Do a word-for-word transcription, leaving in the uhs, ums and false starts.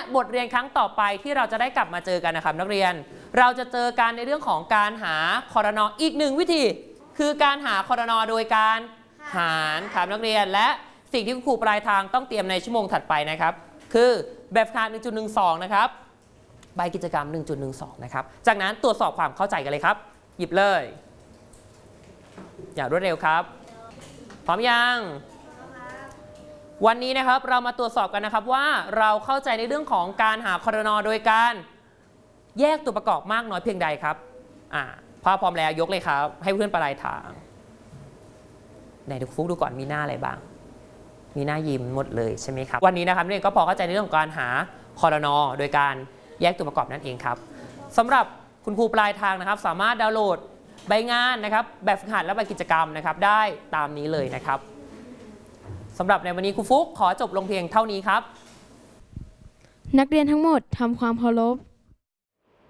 บทเรียนครั้งต่อไปที่เราจะได้กลับมาเจอกันนะครับนักเรียนเราจะเจอกันในเรื่องของการหาครน.อีกหนึ่งวิธีคือการหาครน.โดยการหารครับนักเรียนและสิ่งที่คุณครูปลายทางต้องเตรียมในชั่วโมงถัดไปนะครับคือแบบฝึกหัด หนึ่งจุดหนึ่งสอง นะครับใบกิจกรรม หนึ่งจุดหนึ่งสอง นะครับจากนั้นตรวจสอบความเข้าใจกันเลยครับหยิบเลยอย่างรวดเร็วครับพร้อมยังวันนี้นะครับเรามาตรวจสอบกันนะครับว่าเราเข้าใจในเรื่องของการหาครน.โดยการแยกตัวประกอบมากน้อยเพียงใดครับอ่าพอพร้อมแล้วยกเลยครับให้เพื่อนปลายทางไหนดูฟุกดูก่อนมีหน้าอะไรบ้างมีหน้ายิ้มหมดเลยใช่ไหมครับวันนี้นะครับนักเรียนก็พอเข้าใจในเรื่องของการหาครน.โดยการแยกตัวประกอบนั่นเองครับสำหรับคุณครูปลายทางนะครับสามารถดาวน์โหลดใบงานนะครับแบบฝึกหัดและใบกิจกรรมนะครับได้ตามนี้เลยนะครับสำหรับในวันนี้ครูฟุกขอจบลงเพียงเท่านี้ครับนักเรียนทั้งหมดทำความเคารพ